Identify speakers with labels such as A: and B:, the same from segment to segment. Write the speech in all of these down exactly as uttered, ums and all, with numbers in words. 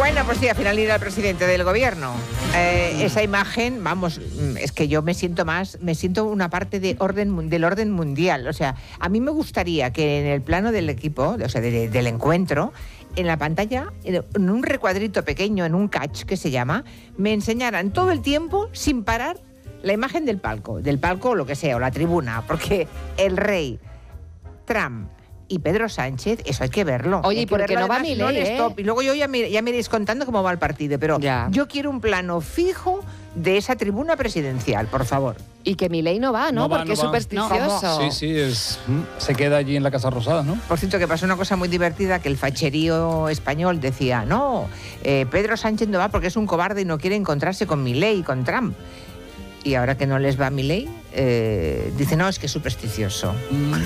A: Bueno, pues sí, al final irá el presidente del gobierno. Eh, esa imagen, vamos, es que yo me siento más, me siento una parte de orden, del orden mundial. O sea, a mí me gustaría que en el plano del equipo, o sea, de, del encuentro, en la pantalla, en un recuadrito pequeño, en un catch que se llama, me enseñaran todo el tiempo, sin parar, la imagen del palco, del palco o lo que sea, o la tribuna, porque el rey, Trump y Pedro Sánchez, eso hay que verlo.
B: Oye, ¿y por qué no va Milei,
A: no
B: eh?
A: stop. Y luego yo ya me, ya me iréis contando cómo va el partido, pero
B: ya.
A: Yo quiero un plano fijo de esa tribuna presidencial, por favor.
B: Y que Milei no va, ¿no?
C: no va
B: Porque
C: no
B: es
C: va.
B: supersticioso.
C: Sí, sí, es, se queda allí en la Casa Rosada, ¿no?
A: Por cierto, que pasó una cosa muy divertida, que el facherío español decía, no, eh, Pedro Sánchez no va porque es un cobarde y no quiere encontrarse con Milei y con Trump. Y ahora que no les va Milei, eh, dice, no, es que es supersticioso.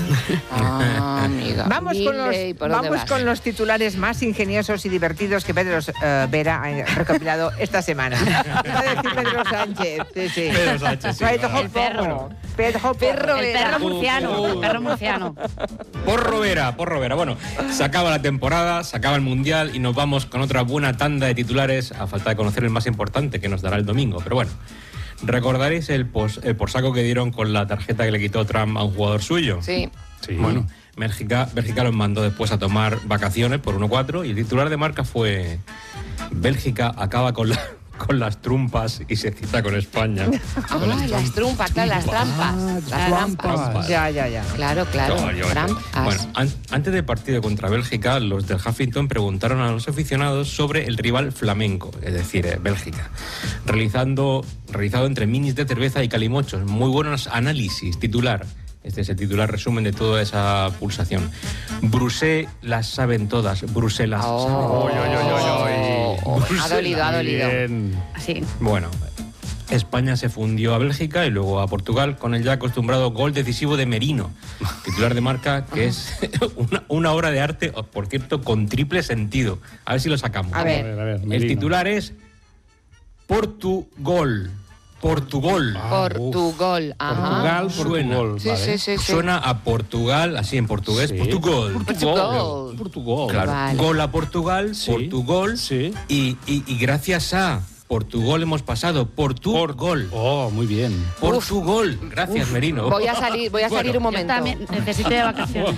B: Ah, amiga.
A: Vamos, con los,
B: Milei, ¿por dónde
A: vamos
B: vas?
A: con los titulares más ingeniosos y divertidos que Pedro uh, Vera ha recopilado esta semana. Va a decir Pedro Sánchez. Sí, sí.
D: Pedro Sánchez, sí.
A: Pedro
D: El
E: perro.
A: Pedro
B: Perro
E: El
B: Vera.
E: perro murciano, el perro murciano.
D: Porro Vera, porro Vera. Bueno, se acaba la temporada, se acaba el Mundial y nos vamos con otra buena tanda de titulares, a falta de conocer el más importante que nos dará el domingo. Pero bueno, ¿recordaréis el, pos, el porsaco que dieron con la tarjeta que le quitó Trump a un jugador suyo?
B: Sí.
C: Sí.
D: Bueno, Bélgica, Bélgica los mandó después a tomar vacaciones por uno cuatro y el titular de marca fue: Bélgica acaba con, la, con las trumpas y se cita con España.
B: Ah, las, las trumpas, claro, las trampas.
C: Ah,
B: las trampas.
C: trampas.
A: Ya, ya, ya.
B: Claro, claro.
D: No, yo-
B: Trampas.
D: Bueno, an- antes del partido contra Bélgica, los del Huffington preguntaron a los aficionados sobre el rival flamenco, es decir, eh, Bélgica, realizando, realizado entre minis de cerveza y calimochos. Muy buenos análisis. Titular. Este es el titular resumen de toda esa pulsación. Brusé las saben todas. Bruselas.
B: Oh.
C: Oy, oy, oy, oy, oy.
B: Ha dolido, ha dolido.
C: Bien.
E: Sí.
D: Bueno, España se fundió a Bélgica y luego a Portugal con el ya acostumbrado gol decisivo de Merino, titular de marca, que es una, una obra de arte, por cierto, con triple sentido. A ver si lo sacamos.
A: A ver.
C: A ver, a ver,
D: El
C: Merino.
D: titular es Portugol. Portugol.
C: Ah,
B: Portugal. Ajá.
C: Portugal,
D: Suena.
C: Portugal.
B: Sí,
C: vale.
B: sí, sí, sí.
D: Suena a Portugal, así en portugués,
C: Sí.
D: Portugal.
B: Portugal.
C: Portugal.
D: Claro,
B: Vale.
D: gol a Portugal,
C: Sí.
D: Portugal,
C: Sí.
D: y, y, y gracias a Portugal hemos pasado, Portugal.
C: Oh, muy bien.
D: Portugal. Gracias, Merino.
B: Voy a salir, voy a salir un
E: Yo
B: momento.
E: también necesito de vacaciones.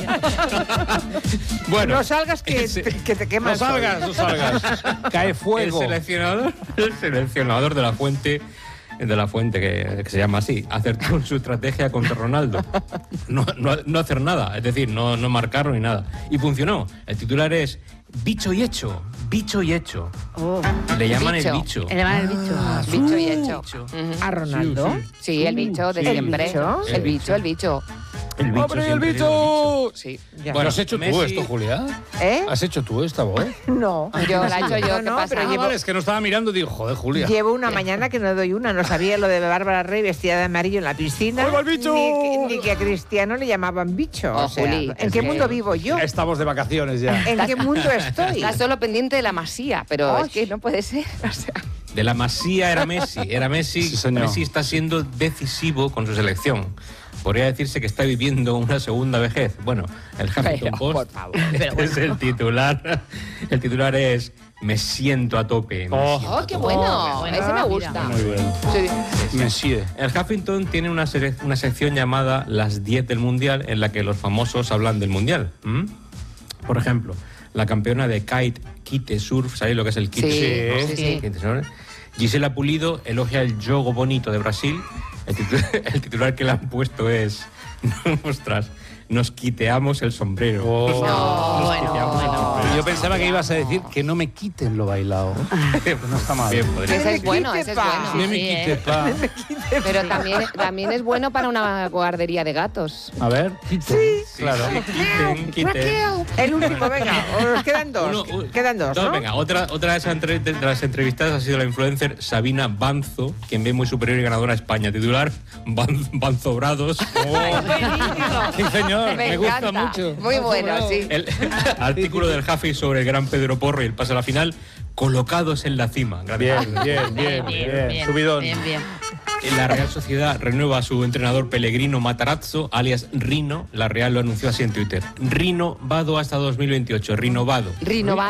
D: Bueno,
A: No salgas que,
D: ese-
A: te, que te
C: No
A: quemas.
C: salgas, no salgas. Cae
D: el
C: fuego.
D: seleccionador, el seleccionador de la Fuente, de la Fuente que, que se llama así, acertó en su estrategia contra Ronaldo. No, no, no hacer nada, es decir, no, no marcarlo ni nada. Y funcionó. El titular es bicho y hecho, bicho y hecho.
E: Oh,
D: Le llaman
B: Bicho.
D: el bicho.
E: le van el bicho.
B: Ah, bicho y hecho.
D: Bicho.
B: Ujú.
A: ¿A Ronaldo?
B: Sí, el bicho de
C: Sí.
B: siempre.
A: ¿El bicho?
B: El bicho, el bicho.
D: El bicho
C: ¡Hombre, el
D: siempre
C: bicho!
B: Sí.
A: Ya.
D: Bueno,
C: ¿Lo has hecho tú
D: Messi-
C: esto, Julia?
A: ¿Eh?
C: ¿Has hecho tú esta voz?
A: No.
B: Yo la he hecho yo,
A: No,
B: ¿qué
A: no,
B: pasa?
A: pero
C: Ah,
A: llevo-
C: vale, es que no estaba mirando y digo, joder, Julia.
A: Llevo una mañana que no doy una. No sabía lo de Bárbara Rey vestida de amarillo en la piscina.
C: ¡Ahí va el bicho!
A: Ni, que- ni que a Cristiano le llamaban bicho.
B: Oh,
A: o sea,
B: Juli,
A: ¿en
B: es
A: qué
B: que-
A: mundo vivo yo?
C: Estamos de vacaciones ya.
A: ¿En qué mundo estoy?
B: Está solo pendiente de la masía, pero
A: Ay.
B: es que no puede ser. O sea,
D: De la Masía era Messi, era Messi.
C: Sí, señor.
D: Messi está siendo decisivo con su selección. Podría decirse que está viviendo una segunda vejez. Bueno, el Huffington
B: Pero,
D: Post
B: por favor.
D: este es el titular. El titular es me siento a tope. me
C: Oh.
D: siento a
B: oh, qué
D: tope".
B: bueno.
E: bueno,
B: Ese me
E: mira.
B: gusta.
C: Muy bien.
B: Sí.
C: Monsieur.
D: El Huffington tiene una, sele- una sección llamada Las diez del Mundial, en la que los famosos hablan del Mundial. ¿Mm? Por ejemplo, la campeona de kite, kite surf, ¿sabéis lo que es el kite
B: Sí,
D: surf?
B: sí, sí.
D: Kite surf. Gisela Pulido elogia el jogo bonito de Brasil. El titular, el titular que le han puesto es, ostras, nos quiteamos el sombrero.
C: Oh.
D: Nos-
B: No,
D: nos
E: bueno,
D: quiteamos el
E: bueno.
D: sombrero.
C: Yo pensaba que ibas a decir que no me quiten lo bailado. No está mal.
D: Bien, podría
B: Ese es bueno, ese es
A: pa.
B: bueno.
C: No me
E: Sí,
C: quite,
E: eh.
C: pa.
B: Pero también, también es bueno para una guardería de gatos.
C: A ver, quiten.
D: Sí,
C: Claro.
D: sí, quiten, quiten.
A: El último, venga. Os quedan dos.
D: Uno, uno.
A: Quedan dos, ¿no?
D: Venga, otra, otra de, esas entre- de las entrevistadas ha sido la influencer Sabina Banzo, quien ve muy superior y ganadora a España. Titular, Ban- Banzobrados.
C: Sí, señor, me, gusta
B: encanta.
C: mucho.
B: Muy bueno, sí.
D: El artículo del Huffy sobre el gran Pedro Porro y el pase a la final, colocados en la cima. Gracias.
C: Bien, bien, bien, bien. Subidón.
E: Bien, bien.
D: La Real Sociedad renueva a su entrenador Pellegrino Matarazzo, alias Rino. La Real lo anunció así en Twitter. Rino Vado hasta dos mil veintiocho. Rinovado.
B: Rinovado.